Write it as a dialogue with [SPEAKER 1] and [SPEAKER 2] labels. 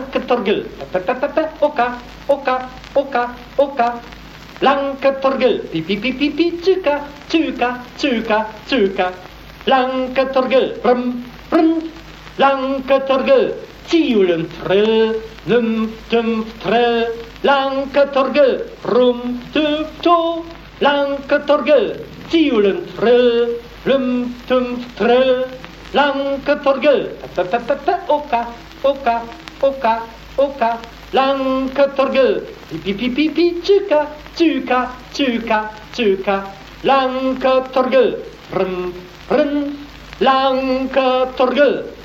[SPEAKER 1] Lanketorgel, oka, oka, oka, oka. Lanketorgel, pipi, pipi, pipi, tjuka, tjuka, tjuka, tjuka. Lanketorgel, brum, brum. Lanketorgel, tjulen, trill, num, tum, trill. Lanketorgel, rum, tum, to. Lanketorgel, tjulen, trill, num, tum, trill. Lanketorgel, oka, oka, oka, oka. Lanketorgel, pipi, pipi, pipi, tjuka, tjuka, tjuka, tjuka. Lanketorgel, brum, brum. Lanketorgel.